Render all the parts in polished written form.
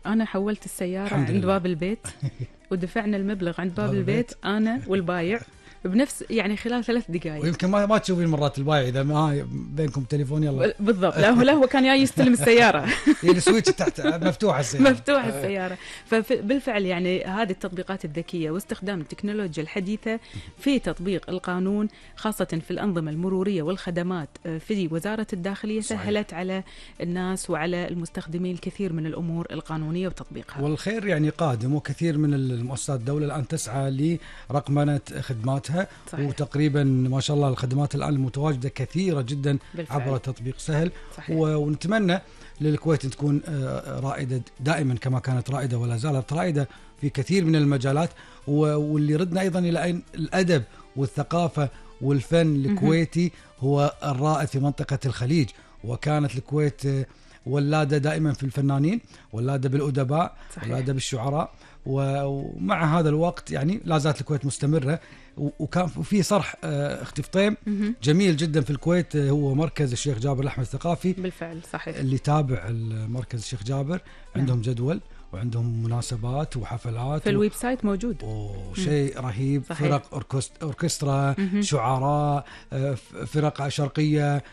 أنا حولت السيارة الحمد عند لله. باب البيت ودفعنا المبلغ عند باب البيت أنا والبايع بنفس يعني خلال 3 دقائق. ويمكن ما تشوفين مرات البايع اذا ما بينكم تليفون يلا بالضبط. لا هو كان جاي يستلم السيارة. هي السويتش تحت مفتوحه السياره. مفتوح السيارة. فبالفعل يعني هذه التطبيقات الذكية واستخدام التكنولوجيا الحديثة في تطبيق القانون خاصة في الأنظمة المرورية والخدمات في وزارة الداخلية سهلت على الناس وعلى المستخدمين الكثير من الأمور القانونية وتطبيقها. والخير يعني قادم، وكثير من المؤسسات الدولة الآن تسعى لرقمنة خدماتها. صحيح. وتقريبا ما شاء الله الخدمات الآن المتواجدة كثيرة جدا بالفعل. عبر تطبيق سهل. صحيح. ونتمنى للكويت تكون رائدة دائما كما كانت رائدة ولا زالت رائدة في كثير من المجالات. واللي ردنا أيضا إلى أن الأدب والثقافة والفن الكويتي هو الرائد في منطقة الخليج، وكانت الكويت ولادة دائما في الفنانين، ولادة بالأدباء، ولادة بالشعراء. ومع هذا الوقت يعني لا زالت الكويت مستمرة. وكان في صرح اختفطيم جميل جدا في الكويت، هو مركز الشيخ جابر الأحمد الثقافي. بالفعل صحيح. اللي تابع المركز الشيخ جابر عندهم جدول وعندهم مناسبات وحفلات في الويب سايت موجود. شيء رهيب. صحيح. فرق أوركسترا، شعراء، فرق شرقية،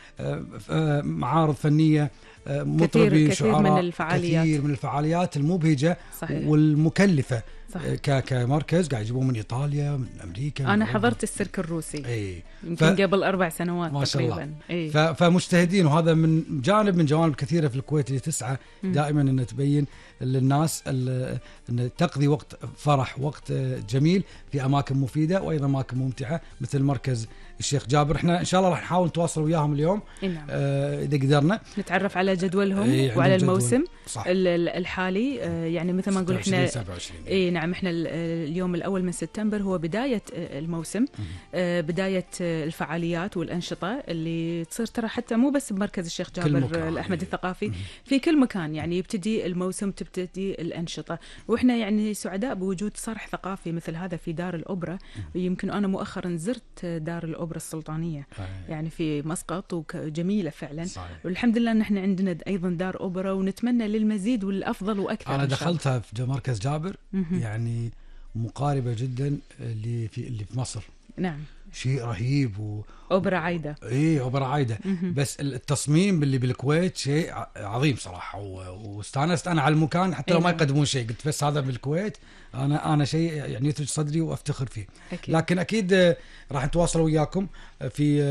معارض فنية، مطربين، كثير شعراء، من الفعاليات. كثير من الفعاليات المبهجة. صحيح. والمكلفة. صحيح. كمركز قاعد يجيبون من إيطاليا، من أمريكا. أنا حضرت السيرك الروسي يمكن قبل 4 سنوات ما شاء تقريبا. الله. فمجتهدين، وهذا من جوانب كثيرة في الكويت اللي تسعى دائما أن تبين للناس أن تقضي وقت فرح، وقت جميل في أماكن مفيدة وأيضا أماكن ممتعة مثل مركز الشيخ جابر. احنا إن شاء الله راح نحاول نتواصل وياهم اليوم. نعم. إذا قدرنا نتعرف على جدولهم وعلى الموسم الحالي. يعني مثل ما نقول احنا 27. نعم احنا اليوم الأول من سبتمبر هو بداية الموسم، بداية الفعاليات والأنشطة اللي تصير ترى حتى مو بس بمركز الشيخ جابر الأحمد الثقافي، في كل مكان يعني يبتدي الموسم تبتدي الأنشطة. وإحنا يعني سعداء بوجود صرح ثقافي مثل هذا في دار الأوبرا. يمكن أنا مؤخرا زرت دار الأوبرا السلطانية يعني في مسقط وجميلة فعلا. والحمد لله أن احنا عندنا أيضا دار أوبرا، ونتمنى للمزيد والأفضل وأكثر. أنا دخلتها في مركز جابر يعني مقاربة جدا اللي في مصر. نعم. شيء رهيب. أوبرا عايدة. أوبرا عايدة. بس التصميم اللي بالكويت شيء عظيم صراحة. واستانست أنا على المكان حتى لو ما يقدمون شيء، قلت بس هذا بالكويت أنا شيء يعني يثلج صدري وأفتخر فيه. أكيد. لكن أكيد راح نتواصل وياكم في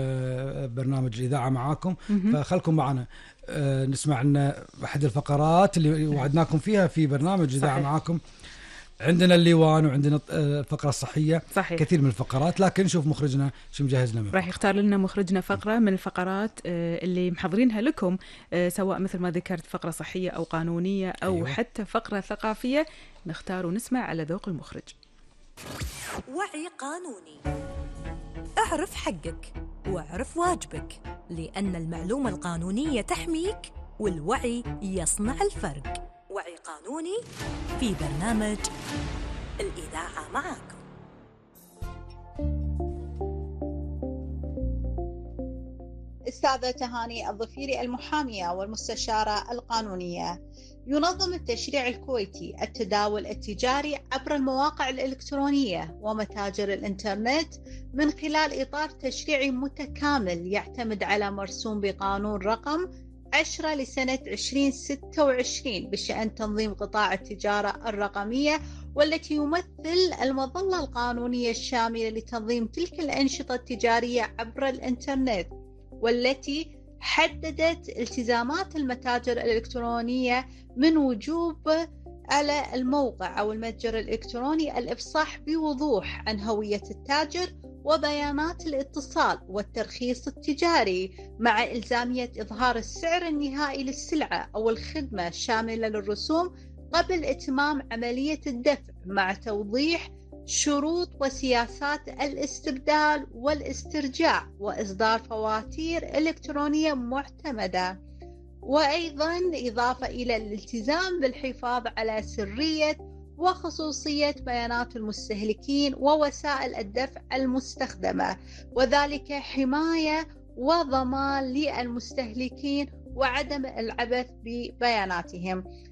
برنامج الإذاعة معاكم. فخلكم معنا نسمع لنا أحد الفقرات اللي وعدناكم فيها في برنامج الإذاعة معاكم. عندنا الليوان وعندنا الفقرة الصحية. صحيح. كثير من الفقرات، لكن نشوف مخرجنا شو مجهز لنا. راح يختار لنا مخرجنا فقرة من الفقرات اللي محضرينها لكم، سواء مثل ما ذكرت فقرة صحية أو قانونية أو حتى فقرة ثقافية. نختار ونسمع على ذوق المخرج. وعي قانوني. اعرف حقك واعرف واجبك، لأن المعلومة القانونية تحميك والوعي يصنع الفرق. وعي قانوني في برنامج الإذاعة معاكم. أستاذة تهاني الظفيري المحامية والمستشارة القانونية. ينظم التشريع الكويتي التداول التجاري عبر المواقع الإلكترونية ومتاجر الإنترنت من خلال إطار تشريعي متكامل يعتمد على مرسوم بقانون رقم 10 لسنة 2026 بشأن تنظيم قطاع التجارة الرقمية، والتي يمثل المظلة القانونية الشاملة لتنظيم تلك الأنشطة التجارية عبر الإنترنت، والتي حددت التزامات المتاجر الإلكترونية من وجوب على الموقع أو المتجر الإلكتروني الإفصاح بوضوح عن هوية التاجر وبيانات الاتصال والترخيص التجاري، مع إلزامية إظهار السعر النهائي للسلعة أو الخدمة شاملة للرسوم قبل إتمام عملية الدفع، مع توضيح شروط وسياسات الاستبدال والاسترجاع وإصدار فواتير إلكترونية معتمدة. وأيضا إضافة إلى الالتزام بالحفاظ على سرية وخصوصية بيانات المستهلكين ووسائل الدفع المستخدمة، وذلك حماية وضمان للمستهلكين وعدم العبث ببياناتهم.